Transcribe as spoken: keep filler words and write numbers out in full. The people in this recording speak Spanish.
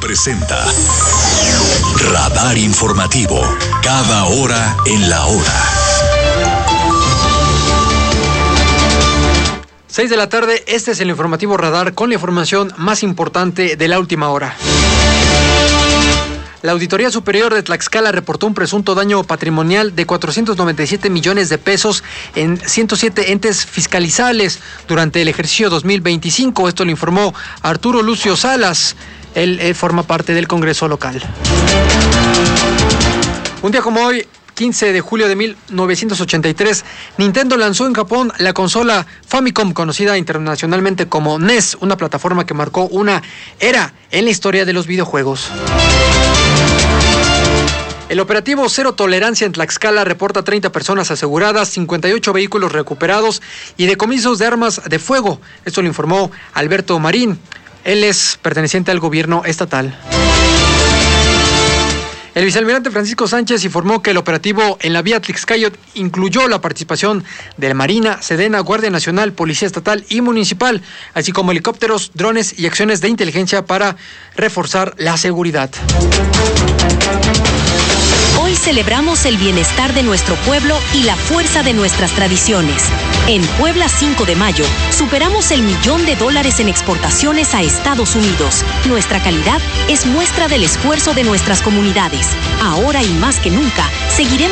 Presenta Radar Informativo, cada hora en la hora. seis de la tarde, este es el informativo Radar con la información más importante de la última hora. La Auditoría Superior de Tlaxcala reportó un presunto daño patrimonial de cuatrocientos noventa y siete millones de pesos en ciento siete entes fiscalizables durante el ejercicio dos mil veinticinco. Esto lo informó Arturo Lucio Salas. Él, él forma parte del Congreso local. Un día como hoy, quince de julio de mil novecientos ochenta y tres, Nintendo lanzó en Japón la consola Famicom, conocida internacionalmente como N E S, una plataforma que marcó una era en la historia de los videojuegos. El operativo Cero Tolerancia en Tlaxcala reporta treinta personas aseguradas, cincuenta y ocho vehículos recuperados y decomisos de armas de fuego. Esto lo informó Alberto Marín. Él es perteneciente al gobierno estatal. El vicealmirante Francisco Sánchez informó que el operativo en la vía Tlaxcayot incluyó la participación de la Marina, Sedena, Guardia Nacional, Policía Estatal y Municipal, así como helicópteros, drones y acciones de inteligencia para reforzar la seguridad. Hoy celebramos el bienestar de nuestro pueblo y la fuerza de nuestras tradiciones. En Puebla cinco de mayo, superamos el millón de dólares en exportaciones a Estados Unidos. Nuestra calidad es muestra del esfuerzo de nuestras comunidades. Ahora y más que nunca, seguiremos